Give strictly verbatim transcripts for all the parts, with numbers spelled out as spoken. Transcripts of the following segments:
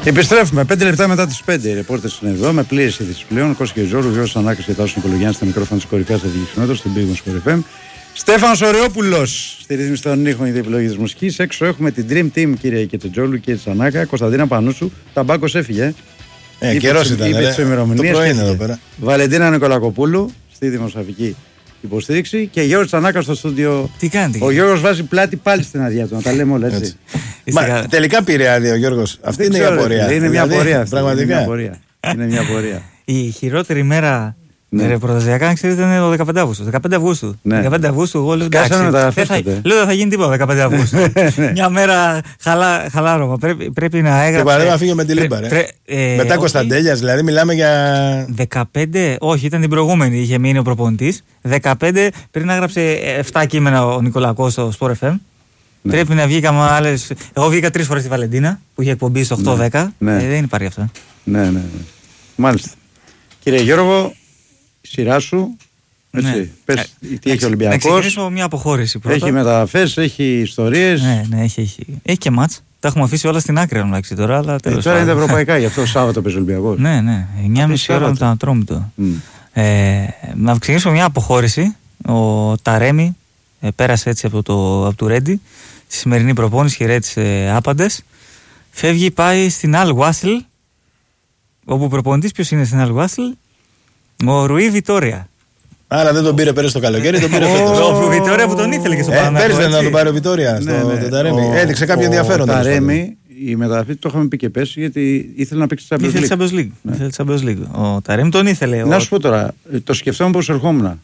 Επιστρέφουμε πέντε λεπτά μετά τις πέντε. Οι ρεπόρτες είναι εδώ με πλήρες ειδήσεις πλέον. Κώστα και Ζόρου, Γιώργος Ανάκης και Τάσος Νικολογιάννης στα μικρόφωνα της κορυφαίας αδικησινότητας στην Big Wings εφ εμ. Στέφανος Ωρεόπουλος στη ρύθμιση των ήχων, η διεπιλογή της μουσικής. Έξω έχουμε την Dream Team, κύριε και τον Τζόλου και τη Ανάκα. Κωνσταντίνα Πανούσου, Ταμπάκος έφυγε. Ε, καιρός ήταν. Είπε τις ημερομηνίες. Το πρωί είναι εδώ πέρα. Βαλεντίνα Νικολακοπούλου στη δημοσιογραφική υποστήριξη και Γιώργος Τσανάκα στο στούντιο. Τι κάνει. Ο Γιώργος βάζει πλάτη πάλι στην αδειά του, να τα λέμε όλα έτσι. έτσι. Μα, τελικά πήρε άδεια ο Γιώργος. Αυτή Δεν είναι ξέρω, η απορία. Είναι μια δηλαδή, απορία. Πραγματικά. Είναι μια απορία. Είναι μια απορία. Η χειρότερη μέρα ναι. ρεπορταζιακά, ξέρετε, είναι το δεκαπέντε Αυγούστου. δεκαπέντε Αυγούστου. Ναι. δεκαπέντε Αυγούστου, εγώ λέω εντάξει. Δεν θα, λέω δεν θα γίνει τίποτα δεκαπέντε Αυγούστου. Μια μέρα χαλά, χαλάρωμα. Πρέπει, πρέπει να έγραψε. Και παράδειγμα φύγε με τη Λίμπα. Ε, Μετά Κωνσταντέλιας, δηλαδή μιλάμε για. δεκαπέντε, όχι, ήταν την προηγούμενη. Είχε μείνει ο προπονητής. δεκαπέντε πριν έγραψε επτά κείμενα ο Νικολακός στο Sport εφ εμ. Ναι. Πρέπει να βγήκαμε άλλες. Εγώ βγήκα τρεις φορές στη Βαλεντίνα που είχε εκπομπή στο οκτώ δέκα. Ναι. Ε, δεν υπάρχει αυτό. Ναι, ναι, ναι. Μάλιστα. Κύριε Γιώργο, η σειρά σου. Έτσι. Ναι. Πες, ε, τι έχει ο Ολυμπιακός. Να ξεκινήσω μια αποχώρηση πρώτα. Έχει μεταγραφές, έχει ιστορίες. Ναι, ναι, έχει, έχει. Έχει και μάτς. Τα έχουμε αφήσει όλα στην άκρη εντάξει τώρα. Αλλά ε, τώρα είναι τα ευρωπαϊκά, γι' αυτό Σάββατο παίζει ο Ολυμπιακός. Ναι, ναι. εννιά και μισή ώρα με τον Ατρόμητο. Mm. Ε, να ξεκινήσω μια αποχώρηση. Ο Ταρέμι ε, πέρασε έτσι από το, από το Ρέντι. Στη σημερινή προπόνηση χαιρέτησε άπαντες. Φεύγει, πάει στην Αλ Γουάσιλ. Όπου προπονητής ποιος είναι στην Αλ Γουάσιλ? Ο Ρουί Βιτόρια. Άρα δεν τον πήρε πέρυσι το καλοκαίρι, τον πήρε φέτος. Ο Βιτόρια που τον ήθελε και στο Παναθηναϊκό. Πέρυσι δεν να τον πάρει ο Βιτόρια στο Ταρέμι. Έδειξε κάποιο ενδιαφέρον. Το Ταρέμι, η μεταγραφή το είχαμε πει και πέσει γιατί ήθελε να παίξει Champions League. Ο Ταρέμι τον ήθελε. Να σου πω τώρα, το σκεφτόμουν πως ερχόμουν.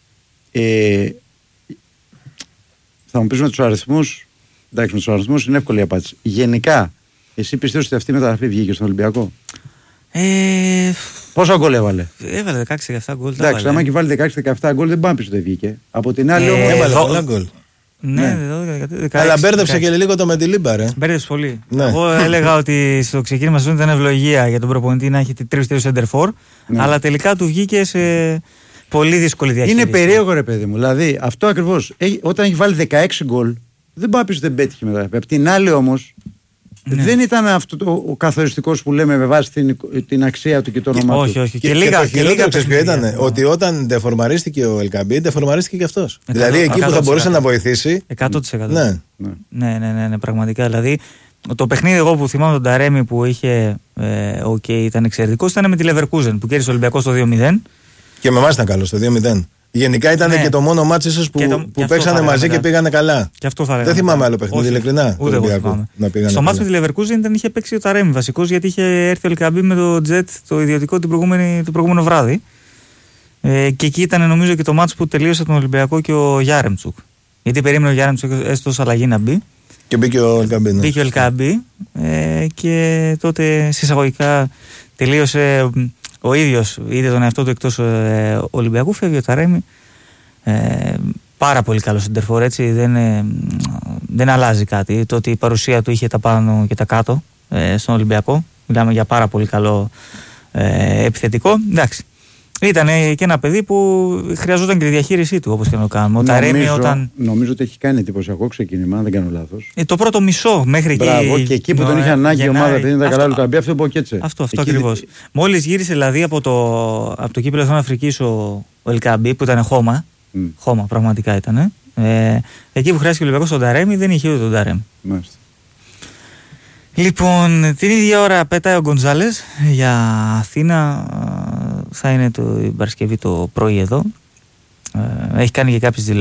Θα μου πεις με τους αριθμούς. Εντάξει, με τους αριθμούς είναι εύκολη η απάντηση. Γενικά, εσύ πιστεύεις ότι αυτή η μεταγραφή βγήκε στον Ολυμπιακό? Ε... Πόσα γκολ έβαλε? Έβαλε δεκαέξι δεκαεπτά γκολ. Εντάξει, άμα και βάλει δεκαέξι δεκαεπτά γκολ δεν πάει πίσω δεν βγήκε. Από την άλλη όμως. Έβαλε πολλά γκολ. Ναι, αλλά μπέρδεψε και λίγο το με τη Λίμπα, ρε. Μπέρδεψε πολύ. Εγώ έλεγα ότι στο ξεκίνημα σου ήταν ευλογία για τον προπονητή να έχει τρεις τρεις center for, αλλά τελικά του βγήκε σε πολύ δύσκολη διαχείριση. Είναι περίεργο, ρε παιδί μου. Δηλαδή αυτό ακριβώς. Όταν έχει βάλει δεκαέξι γκολ, δεν πάει πίσω δεν πέτυχε μετά. Απ' την άλλη όμως. Ναι. Δεν ήταν αυτό το, ο καθοριστικός που λέμε με βάση την, την αξία του και το όνομά του. Όχι, όχι. Και, και, λίγα, και, και το χειρότερο ποιο ήταν, ναι. Ότι όταν δεφορμαρίστηκε ο Ελκαμπή, δεφορμαρίστηκε και αυτός. Δηλαδή εκεί που θα μπορούσε να βοηθήσει. εκατό τοις εκατό. Ναι. Ναι, ναι, ναι, ναι, ναι, πραγματικά. Δηλαδή το παιχνίδι εγώ που θυμάμαι τον Ταρέμι που είχε. Ε, okay, ήταν εξαιρετικό, ήταν με τη Leverkusen που κέρδισε ο Ολυμπιακός το δύο μηδέν. Και με εμάς ήταν καλό το δύο μηδέν. Γενικά ήταν ναι. και το μόνο μάτσο ίσως που, το, που παίξανε μαζί μετά. Και πήγανε καλά. Και αυτό θα δεν θυμάμαι άλλο παιχνίδι, ειλικρινά. Ούτε εγώ θυμάμαι. Στο μάτσο με τη Leverkusen δεν είχε παίξει ο Ταρέμι βασικός γιατί είχε έρθει ο Ελκαμπή με το τζετ το ιδιωτικό το προηγούμενο βράδυ. Ε, και εκεί ήταν νομίζω και το μάτσο που τελείωσε τον Ολυμπιακό και ο Γιάρεμτσουκ. Γιατί περίμενε ο Γιάρεμτσουκ έστω ως αλλαγή να μπει. Και μπήκε ο Ελκαμπή. Ναι. Μπήκε ο Ελκαμπή ε, και τότε συσσαγωγικά τελείωσε. Ο ίδιος είδε τον εαυτό του εκτός ε, Ολυμπιακού, φεύγει ο Ταρέμι. Ε, πάρα πολύ καλό σεντερφόρ, έτσι. Δεν, ε, δεν αλλάζει κάτι. Το ότι η παρουσία του είχε τα πάνω και τα κάτω ε, στον Ολυμπιακό. Μιλάμε για πάρα πολύ καλό ε, επιθετικό. Εντάξει. Ήταν ε, και ένα παιδί που χρειαζόταν και τη διαχείρισή του, όπως και να το κάνουμε. Ο Ταρέμι όταν. Νομίζω ότι έχει κάνει εντυπωσιακό ξεκίνημα, αν δεν κάνω λάθος. Ε, το πρώτο μισό μέχρι εκεί. Μπράβο, και εκεί που τον είχε ανάγκη η ομάδα, επειδή ήταν καλά Λουκαμπή, αυτό που έτσι. Αυτό, αυτό ακριβώς. Δι... Μόλις γύρισε δηλαδή από το, από το κύπελλο της Αφρικής ο, ο Ελκαμπή που ήταν χώμα. Mm. Χώμα, πραγματικά ήταν. Ε, εκεί που χρειάστηκε ο Ολυμπιακός τον Ταρέμι, δεν είχε ούτε τον Ταρέμι. Μάλιστα. Λοιπόν, την ίδια ώρα πετάει ο Γκοντζάλες για Αθήνα. Θα είναι το, η Παρασκευή το πρωί εδώ. Ε, έχει κάνει και κάποιες δηλώσεις.